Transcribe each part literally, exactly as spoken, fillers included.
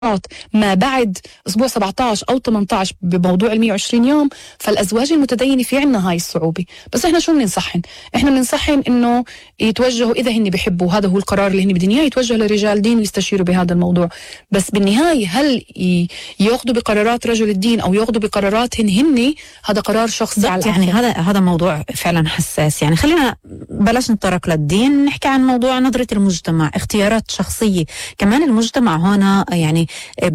ما بعد أسبوع سبعة عشر أو ثمانية عشر بموضوع المية وعشرين يوم، فالأزواج المتدينة في عنا هاي الصعوبة. بس إحنا شو بننصحن؟ إحنا بننصحن إنه يتوجهوا إذا هن بيحبوا، هذا هو القرار اللي هن بدهم إياه، يتوجهوا لرجال دين ويستشيروا بهذا الموضوع. بس بالنهاية هل ياخذوا بقرارات رجل الدين أو ياخذوا بقراراتهن هن، هذا قرار شخصي على يعني هذا هذا موضوع فعلا حساس. يعني خلينا بلاش نتطرق للدين، نحكي عن موضوع نظرة المجتمع، اختيارات شخصية. كمان المجتمع هنا يعني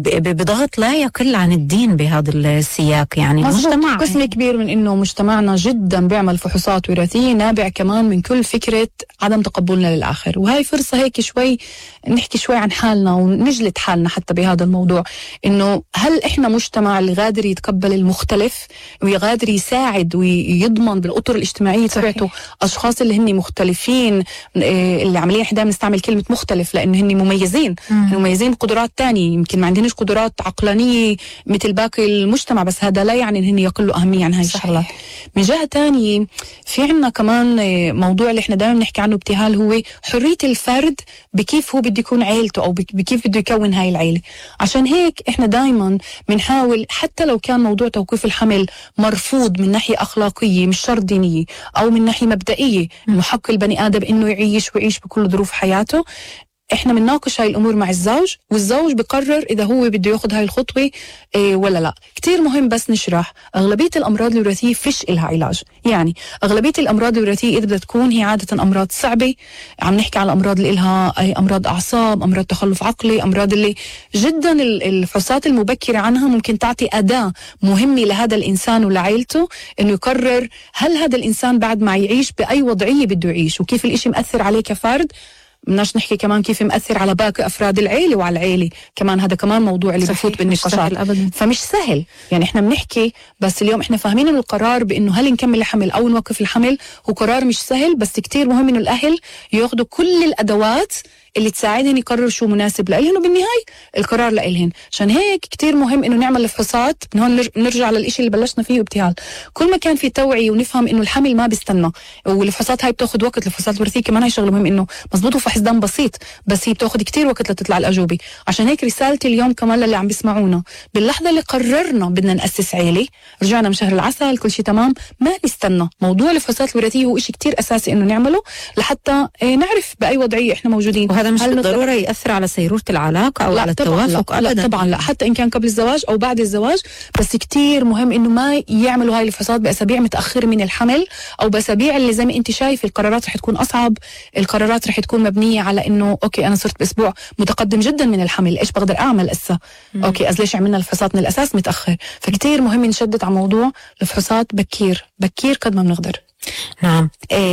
بضغط لا يقل عن الدين بهذا السياق. يعني مجتمع قسم كبير من انه مجتمعنا جدا بيعمل فحوصات وراثيه نابع كمان من كل فكره عدم تقبلنا للاخر، وهي فرصه هيك شوي نحكي شوي عن حالنا ونجلد حالنا حتى بهذا الموضوع، انه هل احنا مجتمع اللي غادر يتقبل المختلف ويغادر يساعد ويضمن بالاطر الاجتماعيه تبعته اشخاص اللي هن مختلفين، اللي عمليا احنا دائما نستعمل كلمه مختلف لانه هن مميزين مميزين بقدرات تانية، يمكن ما عندناش قدرات عقلانية مثل باقي المجتمع، بس هذا لا يعني إن هن يقلوا أهمية عن هاي الشغلات. من جهة تانية في عنا كمان موضوع اللي إحنا دائما نحكي عنه ابتهال، هو حرية الفرد بكيف هو بده يكون عيلته أو بكيف بده يكون هاي العيلة. عشان هيك إحنا دائما بنحاول حتى لو كان موضوع توقيف الحمل مرفوض من ناحية أخلاقية مش شرط دينية أو من ناحية مبدئية إنه حق البني آدم إنه يعيش ويعيش بكل ظروف حياته، احنا بنناقش هاي الامور مع الزوج، والزوج بقرر اذا هو بده ياخذ هاي الخطوه إيه ولا لا. كتير مهم بس نشرح اغلبيه الامراض الوراثيه فيش إلها علاج. يعني اغلبيه الامراض الوراثيه اذا بدها تكون هي عاده امراض صعبه، عم نحكي على امراض اللي إلها أي امراض اعصاب، امراض تخلف عقلي، امراض اللي جدا الفحوصات المبكره عنها ممكن تعطي اداه مهمه لهذا الانسان ولعائلته انه يقرر هل هذا الانسان بعد ما يعيش باي وضعيه بده يعيش، وكيف الاشي مأثر عليه كفرد. بدناش نحكي كمان كيف مأثر على باقي أفراد العيلة وعلى العيلة كمان، هذا كمان موضوع اللي بفوت بالنقاشات. فمش سهل، يعني احنا بنحكي بس اليوم احنا فاهمين انه القرار بانه هل نكمل الحمل او نوقف الحمل هو قرار مش سهل، بس كتير مهم انه الاهل ياخذوا كل الادوات اللي تساعدهم يقرروا شو مناسب لإلهن، وبالنهاية القرار لإلهن. عشان هيك كتير مهم إنه نعمل الفحوصات. من هون نرجع للإشي اللي بلشنا فيه ابتهال، كل ما كان في توعية ونفهم إنه الحمل ما بيستنى، والفحوصات هاي بتاخد وقت. الفحوصات الوراثية كمان هاي شغله مهم، إنه مزبوط وفحص دم بسيط بس هي بتاخد كتير وقت لتطلع الأجوبة. عشان هيك رسالتي اليوم كمان للي عم بيسمعونا، باللحظة اللي قررنا بدنا نأسس عيلة، رجعنا من شهر العسل كل شيء تمام، ما نستنى. موضوع الفحوصات الوراثية هو إشي كتير أساسي إنه نعمله لحتى إيه نعرف بأي وضعية إحنا موجودين. وهذا مش بالضرورة يأثر على سيرورة العلاقة أو على التوافق لا, لا طبعا لا، حتى إن كان قبل الزواج أو بعد الزواج. بس كتير مهم إنه ما يعملوا هاي الفحوصات بأسابيع متأخرة من الحمل أو بأسابيع اللي زي ما أنت شايف القرارات رح تكون أصعب. القرارات رح تكون مبنية على إنه أوكي أنا صرت بأسبوع متقدم جدا من الحمل، إيش بقدر أعمل إسا؟ أوكي أز ليش عملنا الفحوصات من الأساس متأخر؟ فكتير مهم نشدد على موضوع الفحوصات بكير بكير قد ما بنقدر. نعم.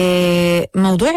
إيه موضوع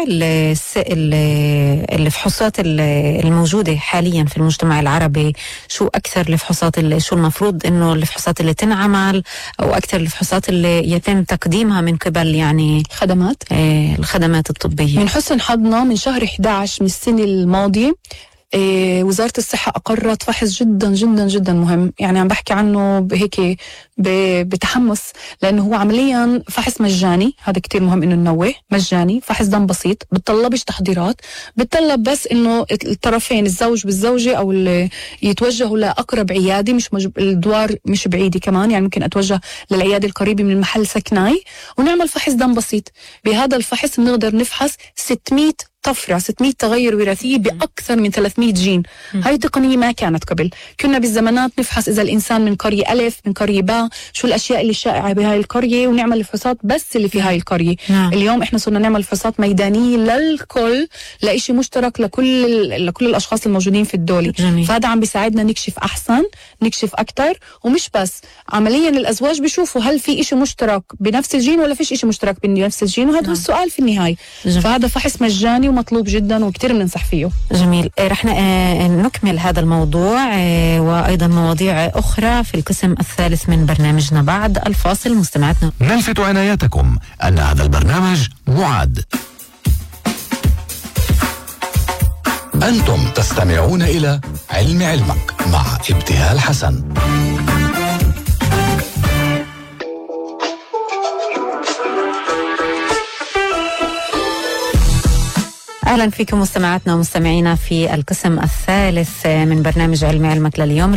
الفحوصات الموجودة حاليا في المجتمع العربي، شو أكثر الفحوصات، شو المفروض إنه الفحوصات اللي تنعمل أو أكثر الفحوصات اللي يتم تقديمها من قبل يعني خدمات إيه الخدمات الطبية؟ من حسن حظنا من شهر إحدى عشر من السنة الماضية إيه وزارة الصحة أقرت فحص جدا جدا جدا مهم. يعني عم بحكي عنه هيك بتحمس لأنه هو عمليا فحص مجاني. هذا كتير مهم إنه ننوه، مجاني، فحص دم بسيط، بتطلبش تحضيرات، بتطلب بس إنه الطرفين الزوج بالزوجة أو اللي يتوجهوا لأقرب عيادة، مش مجب... الدوار مش بعيدة كمان، يعني ممكن أتوجه للعيادة القريبة من المحل سكناي ونعمل فحص دم بسيط. بهذا الفحص بنقدر نفحص ستمية طفرة، ستمية تغير وراثي بأكثر من ثلاثمية جين. م. هاي تقنية ما كانت قبل. كنا بالزمانات نفحص إذا الإنسان من قرية ألف من قرية باء، شو الأشياء اللي شائعة بهاي القرية ونعمل الفحوصات بس اللي في هاي القرية. م. اليوم إحنا صرنا نعمل فحوصات ميدانية للكل، لإشي مشترك لكل لكل الأشخاص الموجودين في الدولة. جميل. فهذا عم بيساعدنا نكشف أحسن، نكشف أكتر. ومش بس عمليا الأزواج بيشوفوا هل في إشي مشترك بنفس الجين ولا فيش إشي مشترك بنفس الجين، وهذا هو السؤال في النهاية. جميل. فهذا فحص مجاني ومطلوب جدا وكتير بننصح فيه. جميل. رح نكمل هذا الموضوع وأيضا مواضيع أخرى في القسم الثالث من برنامجنا بعد الفاصل. مستمعاتنا نلفت عنايتكم أن هذا البرنامج معد. أنتم تستمعون إلى علم علمك مع ابتهال حسن. أهلا فيكم مستمعاتنا ومستمعينا في القسم الثالث من برنامج علمي علمك لليوم.